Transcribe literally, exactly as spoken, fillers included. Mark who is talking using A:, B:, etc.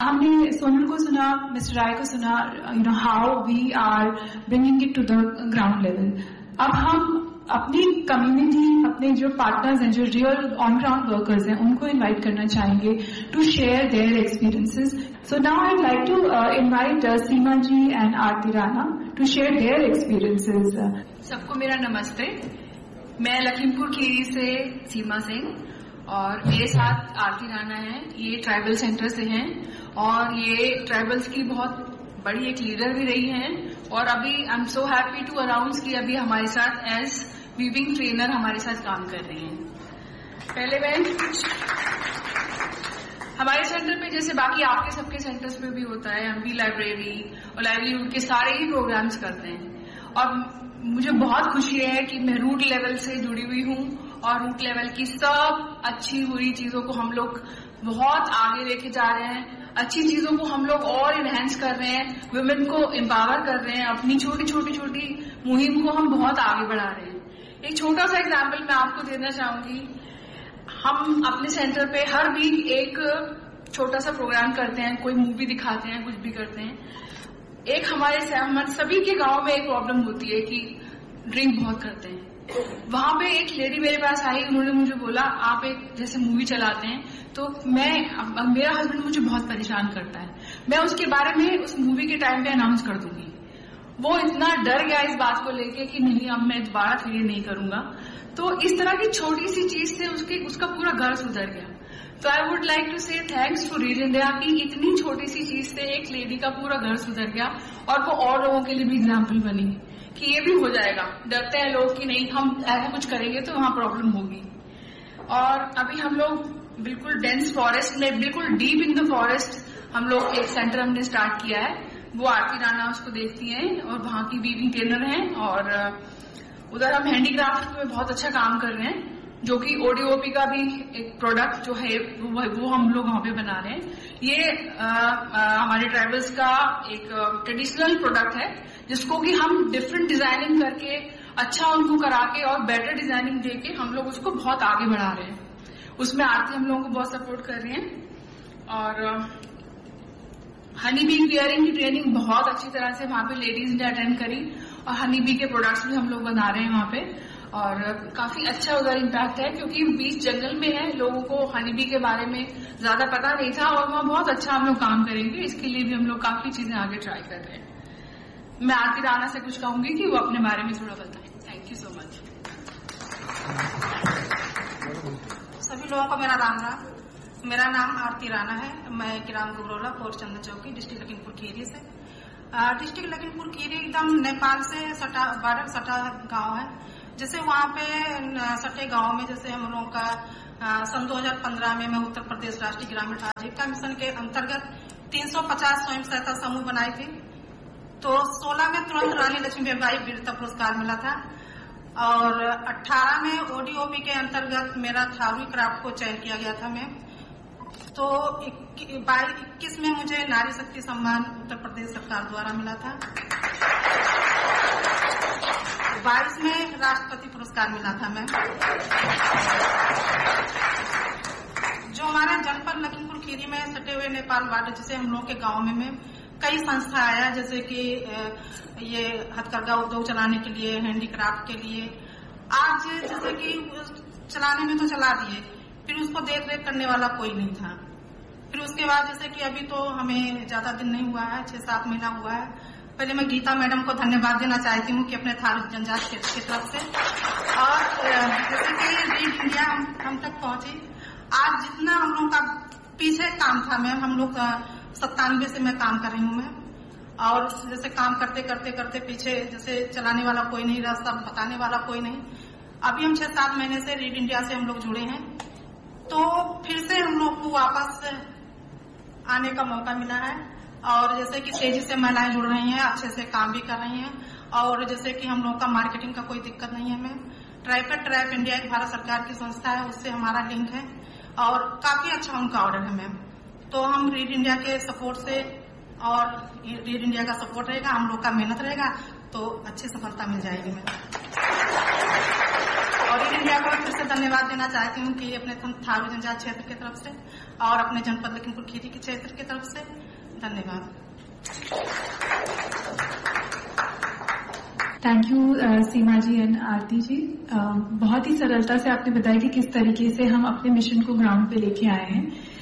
A: हमने सोनल को सुना, मिस्टर राय को सुना, you know how we are bringing it to the ground level. अब हम अपनी कम्युनिटी, अपने जो पार्टनर्स हैं, जो रियल ऑन ग्राउंड वर्कर्स हैं, उनको इनवाइट करना चाहेंगे to share their experiences. So now I like to invite Seema ji and Aarti Rana to share their experiences.
B: सबको मेरा नमस्ते. मैं लखीमपुर खीरी से सीमा सिंह और मेरे साथ आरती राणा है. ये ट्राइबल सेंटर से हैं और ये ट्राइबल्स की बहुत बड़ी एक लीडर भी रही हैं और अभी I am so happy to announce कि अभी हमारे साथ एज वीविंग ट्रेनर हमारे साथ काम कर रही हैं. पहले मैं कुछ हमारे सेंटर पे जैसे बाकी आपके सबके सेंटर्स पे भी होता है, हम भी लाइब्रेरी और लाइवलीहुड के सारे ही प्रोग्राम्स करते हैं और मुझे बहुत खुशी है कि मैं रूट लेवल से जुड़ी हुई हूँ और रूट लेवल की सब अच्छी हुई चीजों को हम लोग बहुत आगे लेके जा रहे हैं. अच्छी चीजों को हम लोग और इनहेंस कर रहे हैं, वुमेन को एम्पावर कर रहे हैं, अपनी छोटी छोटी छोटी मुहिम को हम बहुत आगे बढ़ा रहे हैं. एक छोटा सा एग्जाम्पल मैं आपको देना चाहूंगी. हम अपने सेंटर पे हर वीक एक छोटा सा प्रोग्राम करते हैं, कोई मूवी दिखाते हैं, कुछ भी करते हैं. एक हमारे हमारे सभी के गांव में एक प्रॉब्लम होती है कि ड्रिंक बहुत करते हैं. वहां पे एक लेडी मेरे पास आई, उन्होंने मुझे बोला आप एक जैसे मूवी चलाते हैं तो मैं मेरा हस्बैंड मुझे बहुत परेशान करता है, मैं उसके बारे में उस मूवी के टाइम पे अनाउंस कर दूंगी. वो इतना डर गया इस बात को लेके कि नहीं अब मैं दोबारा फिर ये नहीं करूंगा. तो इस तरह की छोटी सी चीज से उसके उसका पूरा घर सुधर गया. तो आई वुड लाइक टू से थैंक्स टू रीड इंडिया की इतनी छोटी सी चीज से एक लेडी का पूरा घर सुधर गया और वो और लोगों के लिए भी एग्जाम्पल बनी कि ये भी हो जाएगा. डरते हैं लोग कि नहीं हम ऐसा कुछ करेंगे तो वहां प्रॉब्लम होगी. और अभी हम लोग बिल्कुल डेंस फॉरेस्ट में, बिल्कुल डीप इन द फॉरेस्ट हम लोग एक सेंटर हमने स्टार्ट किया है. वो आरती राणा उसको देखती हैं और वहां की वीविंग ट्रेनर हैं और उधर हम हैंडीक्राफ्ट में बहुत अच्छा काम कर रहे हैं, जो कि ओडीओपी का भी एक प्रोडक्ट जो है वो, वो हम लोग वहां पे बना रहे हैं. ये आ, आ, हमारे ट्राइबल्स का एक ट्रेडिशनल प्रोडक्ट है जिसको कि हम डिफरेंट डिजाइनिंग करके अच्छा उनको करा के और बेटर डिजाइनिंग दे के हम लोग उसको बहुत आगे बढ़ा रहे हैं. उसमें आरती हम लोगों को बहुत सपोर्ट कर रही हैं. और हनी बी वियरिंग की ट्रेनिंग बहुत अच्छी तरह से वहां पे लेडीज ने अटेंड करी और हनी बी के प्रोडक्ट्स भी हम लोग बना रहे हैं वहां पे और काफी अच्छा उधर इम्पैक्ट है क्योंकि बीच जंगल में है, लोगों को हनी बी के बारे में ज्यादा पता नहीं था और वहां बहुत अच्छा हम लोग काम करेंगे. इसके लिए भी हम लोग काफी चीजें आगे ट्राई कर रहे हैं. मैं आरती राणा से कुछ कहूंगी कि वो अपने बारे में थोड़ा बताएं. Thank you so much.
C: सभी लोगों को मेरा राम राम. मेरा नाम आरती राणा है. मैं ग्राम गुबरोला, पोस्ट चंदन चौकी, डिस्ट्रिक्ट लखीमपुर खीरी से. डिस्ट्रिक्ट लखीमपुर खीरी एकदम नेपाल से सटा बॉर्डर सटा गांव है. जैसे वहां पे सटे गांव में जैसे हम लोगों का सन दो हज़ार पंद्रह में मैं उत्तर प्रदेश राष्ट्रीय ग्रामीण आजीविका मिशन के अंतर्गत तीन सौ पचास स्वयं सहायता समूह बनाई थी. तो सोलह में तुरंत रानी लक्ष्मीबाई वीरता पुरस्कार मिला था और अठारह में ओडीओपी के अंतर्गत मेरा थारू क्राफ्ट को चयन किया गया था. मैं तो इक्कीस में मुझे नारी शक्ति सम्मान उत्तर प्रदेश सरकार द्वारा मिला था. बाईस में राष्ट्रपति पुरस्कार मिला था. मैं जो हमारे जनपद लखीमपुर खीरी में सटे हुए नेपाल बॉर्डर जैसे हम लोग के गांव में, में कई संस्था आया जैसे कि ये हथकरघा उद्योग चलाने के लिए, हैंडीक्राफ्ट के लिए. आज जैसे कि चलाने में तो चला दिए, फिर उसको देख रेख करने वाला कोई नहीं था. फिर उसके बाद जैसे कि अभी तो हमें ज्यादा दिन नहीं हुआ है, छह सात महीना हुआ है. पहले मैं गीता मैडम को धन्यवाद देना चाहती हूँ कि अपने थारू जनजाति क्षेत्र की तरफ से और जैसे कि रीड इंडिया हम, हम तक पहुंची. आज जितना हम लोग का पीछे काम था, मैम हम लोग सत्तानवे से मैं काम कर रही हूँ मैं. और जैसे काम करते करते करते पीछे जैसे चलाने वाला कोई नहीं, रास्ता बताने वाला कोई नहीं. अभी हम छह सात महीने से रीड इंडिया से हम लोग जुड़े हैं, तो फिर से हम लोग को वापस आने का मौका मिला है. और जैसे कि तेजी से महिलाएं जुड़ रही हैं, अच्छे से काम भी कर रही हैं और जैसे कि हम लोग का मार्केटिंग का कोई दिक्कत नहीं है. मैम ट्राइफेड ट्रैप इंडिया एक भारत सरकार की संस्था है, उससे हमारा लिंक है और काफी अच्छा उनका ऑर्डर है. मैम तो हम रीड इंडिया के सपोर्ट से और रीड इंडिया का सपोर्ट रहेगा, हम लोग का मेहनत रहेगा तो अच्छी सफलता मिल जाएगी. मैम और इन इंडिया को फिर से धन्यवाद देना चाहती हूँ कि अपने थारू जनजाति क्षेत्र की तरफ से और अपने जनपद लखीमपुर खीरी के क्षेत्र की तरफ से धन्यवाद।
A: Thank you Seema ji and Aarti ji. uh, बहुत ही सरलता से आपने बताया कि किस तरीके से हम अपने मिशन को ग्राउंड पे लेके आए हैं।